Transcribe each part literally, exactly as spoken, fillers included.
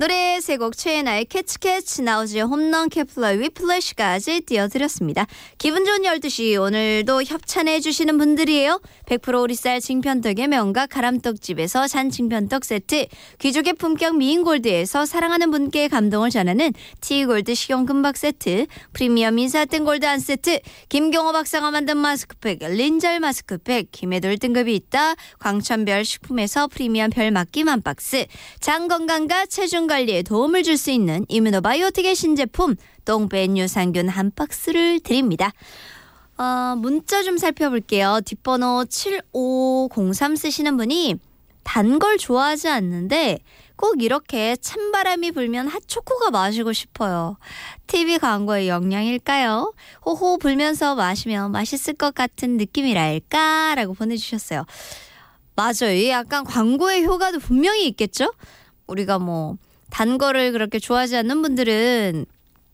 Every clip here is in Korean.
노래 세 곡 최애나의 캐치캐치, 나우지의 홈런, 케플러의 위플래시까지 띄워드렸습니다. 기분 좋은 열두 시 오늘도 협찬해주시는 분들이에요. 백 퍼센트 오리쌀 징편떡의 명가 가람떡집에서 잔징편떡 세트, 귀족의 품격 미인골드에서 사랑하는 분께 감동을 전하는 티골드 식용금박 세트, 프리미엄 인사뜬 골드 한 세트, 김경호 박사가 만든 마스크팩 린절 마스크팩, 김해돌 등급이 있다 광천별 식품에서 프리미엄 별 맡김 한 박스, 장건강과 체중관리에 도움을 줄 수 있는 이뮤노바이오틱의 신제품 똥벤 유산균 한 박스를 드립니다. 어, 문자 좀 살펴볼게요. 뒷번호 칠오공삼 쓰시는 분이 단 걸 좋아하지 않는데 꼭 이렇게 찬바람이 불면 핫초코가 마시고 싶어요. 티비 광고의 영향일까요? 호호 불면서 마시면 맛있을 것 같은 느낌이랄까? 라고 보내주셨어요. 맞아요. 이 약간 광고의 효과도 분명히 있겠죠? 우리가 뭐 단 거를 그렇게 좋아하지 않는 분들은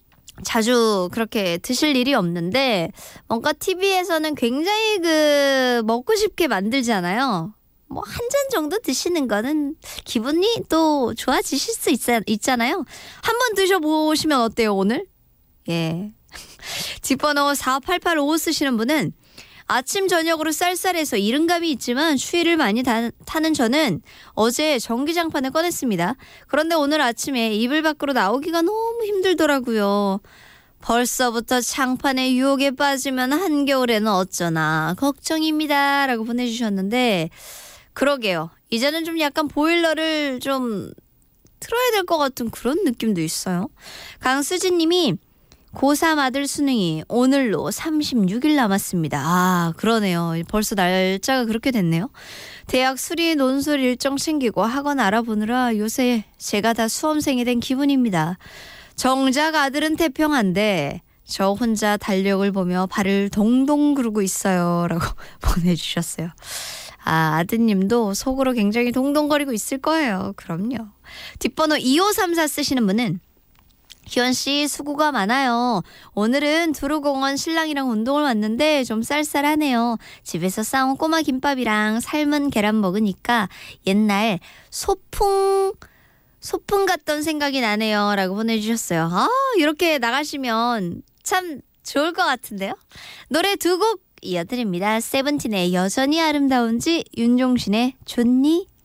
자주 그렇게 드실 일이 없는데 뭔가 티비에서는 굉장히 그 먹고 싶게 만들잖아요. 뭐 한 잔 정도 드시는 거는 기분이 또 좋아지실 수 있, 있잖아요. 한번 드셔보시면 어때요 오늘? 예. 뒷번호 사팔팔오 쓰시는 분은 아침 저녁으로 쌀쌀해서 이른감이 있지만 추위를 많이 다, 타는 저는 어제 전기장판을 꺼냈습니다. 그런데 오늘 아침에 이불 밖으로 나오기가 너무 힘들더라고요. 벌써부터 장판의 유혹에 빠지면 한겨울에는 어쩌나 걱정입니다. 라고 보내주셨는데 그러게요. 이제는 좀 약간 보일러를 좀 틀어야 될 것 같은 그런 느낌도 있어요. 강수진 님이 고삼 아들 수능이 오늘로 삼십육 일 남았습니다. 아, 그러네요. 벌써 날짜가 그렇게 됐네요. 대학 수리 논술 일정 챙기고 학원 알아보느라 요새 제가 다 수험생이 된 기분입니다. 정작 아들은 태평한데 저 혼자 달력을 보며 발을 동동 구르고 있어요. 라고 보내주셨어요. 아, 아드님도 속으로 굉장히 동동거리고 있을 거예요. 그럼요. 뒷번호 이오삼사 쓰시는 분은 희원씨 수고가 많아요. 오늘은 두루공원 신랑이랑 운동을 왔는데 좀 쌀쌀하네요. 집에서 싸운 꼬마 김밥이랑 삶은 계란 먹으니까 옛날 소풍 소풍 갔던 생각이 나네요. 라고 보내주셨어요. 아, 이렇게 나가시면 참 좋을 것 같은데요. 노래 두 곡 이어드립니다. 세븐틴의 여전히 아름다운지, 윤종신의 좋니?